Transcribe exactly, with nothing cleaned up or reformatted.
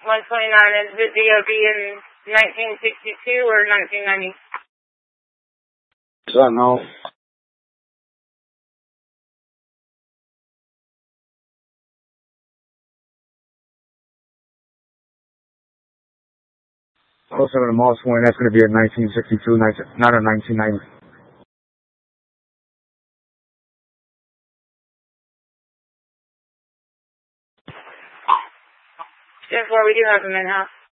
one twenty-nine, is it D O D in nineteen sixty-two or nineteen ninety? I don't know. oh seven Moss Point, that's going to be in nineteen sixty-two, not in nineteen ninety. Therefore, we do have them in-house.